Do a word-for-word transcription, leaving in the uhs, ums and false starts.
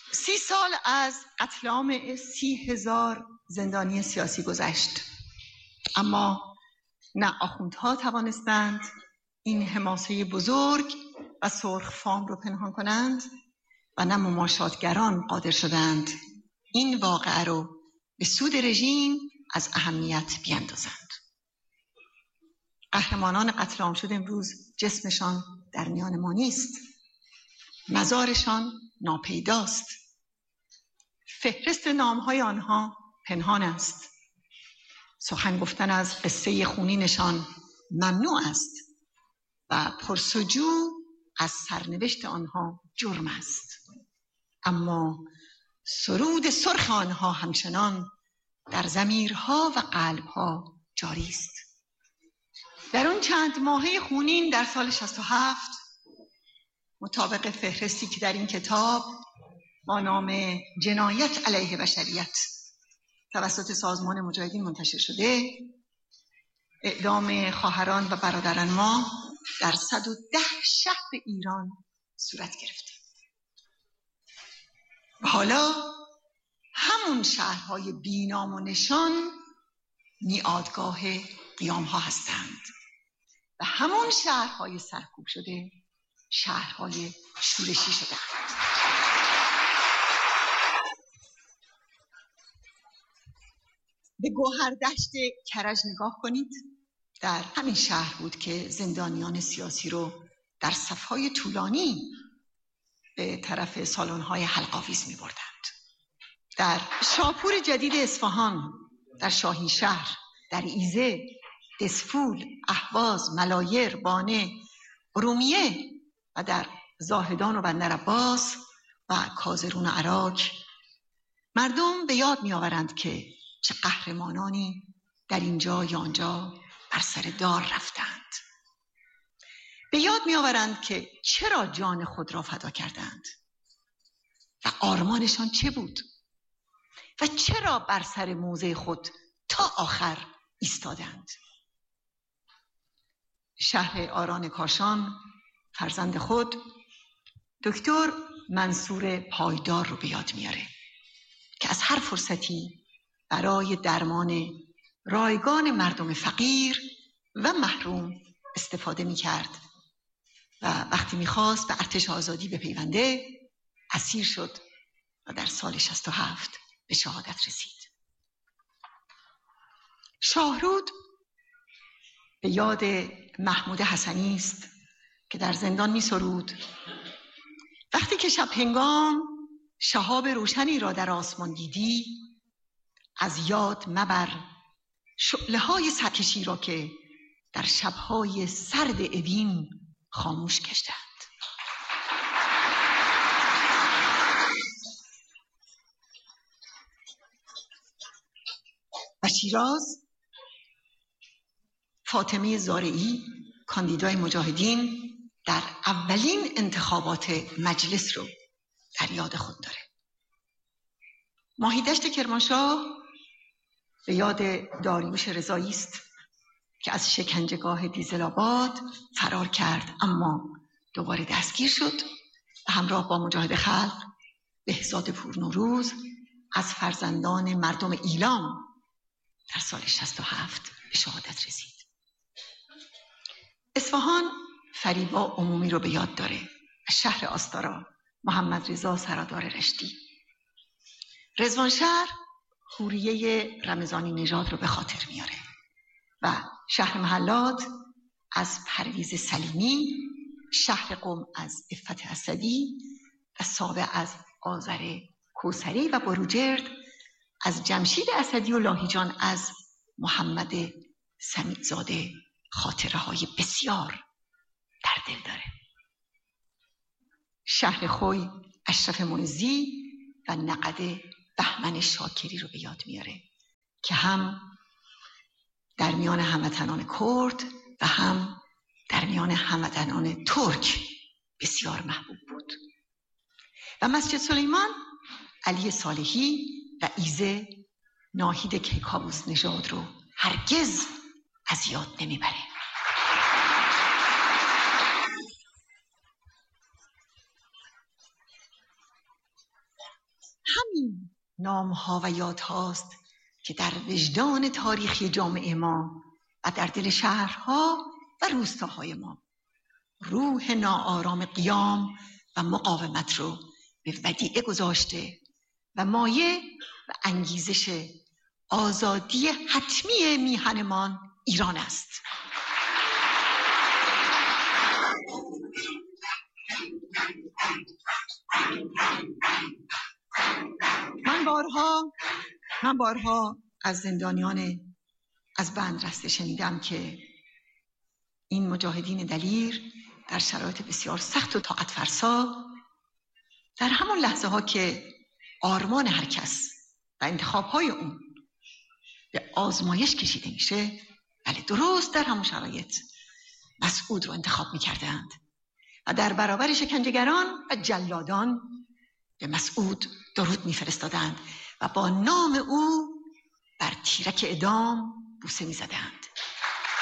سی سال از قتل عام سی هزار زندانی سیاسی گذشت، اما نه آخوندها توانستند این حماسه بزرگ و سرخ فام رو پنهان کنند و نه مماشاتگران قادر شدند این واقعه رو به سود رژیم از اهمیت بیندازند. قهرمانان قتل عام شده امروز جسمشان در میان ما نیست، مزارشان ناپیداست، فهرست نامهای آنها پنهان است، سخن گفتن از قصه خونینشان ممنوع است و پرسجو از سرنوشت آنها جرم است، اما سرود سرخ آنها همچنان در ضمیرها و قلبها جاری است. در اون چند ماهه خونین در سال شصت و هفت مطابق فهرستی که در این کتاب با نام جنایت علیه بشریت توسط سازمان مجاهدین منتشر شده، اعدام خواهران و برادران ما در صد و ده شهر ایران صورت گرفته. و حالا همون شهرهای بی‌نام و نشان میعادگاه قیام‌ها هستند و همون شهرهای سرکوب شده شهرهای شورشی شدند. به گوهردشت کرج نگاه کنید. در همین شهر بود که زندانیان سیاسی رو در صف‌های طولانی به طرف سالن‌های حلق‌آویز می‌بردند. در شاپور جدید اصفهان، در شاهین شهر، در ایزه، دسفول، اهواز، ملایر، بانه، ارومیه و در زاهدان و بندر عباس و کازرون و عراک مردم به یاد می‌آورند که چه قهرمانانی در اینجا یا آنجا بر سر دار رفتند. به یاد می‌آورند که چرا جان خود را فدا کردند و آرمانشان چه بود و چرا بر سر موضع خود تا آخر ایستادند. شهر آران کاشان فرزند خود دکتر منصور پایدار رو به یاد میاره که از هر فرصتی برای درمان رایگان مردم فقیر و محروم استفاده میکرد و وقتی میخواست به ارتش آزادی بپیونده اسیر شد و در سال شصت و هفت به شهادت رسید. شاهرود به یاد محمود حسنی است که در زندان می سرود: وقتی که شب هنگام شهاب روشنی را در آسمان دیدی، از یاد مبر شعله های سرکشی را که در شبهای سرد اوین خاموش گشتند. و شیراز، فاطمه زارعی کاندیدای مجاهدین در اولین انتخابات مجلس رو در یاد خود داره. ماهیدشت کرمانشاه به یاد داریوش رضایی است که از شکنجهگاه دیزل‌آباد فرار کرد اما دوباره دستگیر شد و همراه با مجاهد خلق بهزاد پورنوروز از فرزندان مردم ایلام در سال شصت و هفت به شهادت رسید. اصفهان فریبا عمومی رو به یاد داره. شهر آستارا محمد رضا سرادار رشتی. رضوانشهر حوریه رمضانی نژاد رو به خاطر میاره و شهر محلات از پرویز سلیمی، شهر قم از عفت اسدی و ساوه از آذر کوثری و بروجرد از جمشید اسدی و لاهیجان از محمد سمیع‌زاده خاطره های بسیار در دل داره. شهر خوی اشرف معزی و نقد بهمن شاکری رو به یاد میاره که هم در میان هموطنان کرد و هم در میان هموطنان ترک بسیار محبوب بود. و مسجد سلیمان علی صالحی و ایزه ناهید کیکاووس نژاد رو هرگز از یاد نمیبره. همین نام‌ها و یادهاست که در وجدان تاریخی جامعه ما و در دل شهرها و روستاهای ما روح ناآرام قیام و مقاومت رو به ودیعه گذاشته و مایه و انگیزش آزادی حتمی میهنمان ایران است. من بارها من بارها از زندانیان از بندرسته شنیدم که این مجاهدین دلیر در شرایط بسیار سخت و طاقت فرسا در همون لحظه ها که آرمان هر کس و انتخاب های اون به آزمایش کشیده میشه، بله درست در همون شرایط مسعود رو انتخاب میکردند و در برابر شکنجهگران و جلادان به مسعود درود میفرستادند و با نام او بر تیرک اعدام بوسه میزدند.